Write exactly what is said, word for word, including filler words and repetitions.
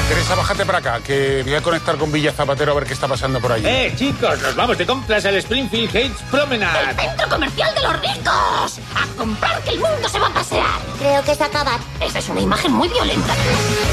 Teresa, bájate para acá, que voy a conectar con Villa Zapatero a ver qué está pasando por allí. ¡Eh, chicos! ¡Nos vamos de compras al Springfield Heights Promenade! ¡El centro comercial de los ricos! ¡A comprar, que el mundo se va a pasear! Creo que es acabar. Esa es una imagen muy violenta.